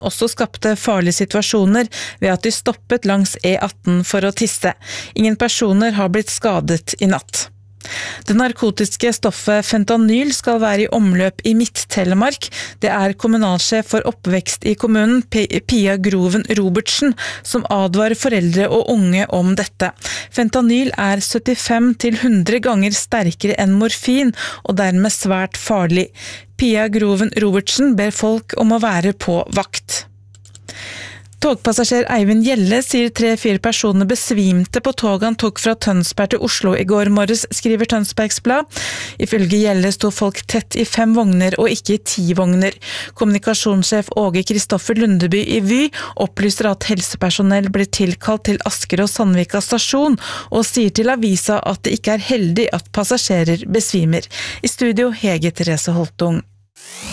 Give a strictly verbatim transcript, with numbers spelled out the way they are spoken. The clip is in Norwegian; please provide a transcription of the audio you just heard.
også skapte farlige situasjoner ved at de stoppet langs E atten for å tisse. Ingen personer har blitt skadet i natt. Det narkotiske stoffet fentanyl skal være i omløp i Midt-Telemark. Det er kommunalsjef for oppvekst i kommunen, Pia Groven Robertsen, som advarer foreldre og unge om dette. Fentanyl er syttifem til hundre ganger sterkere enn morfin, og dermed svært farlig. Pia Groven Robertsen ber folk om å være på vakt. Togpassasjer Eivind Gjelle sier tre-fire personer besvimte på toget han tok fra Tønsberg til Oslo i går morges, skriver Tønsbergs Blad. Ifølge Gjelle sto folk tett i fem vogner og ikke i ti vogner. Kommunikasjonssjef Åge Kristoffer Lundeby i Vy opplyser at helsepersonell blir tilkalt til Asker og Sandvika stasjon, og sier til avisa at det ikke er heldig at passasjerer besvimer. I studio Hege Therese Holtung.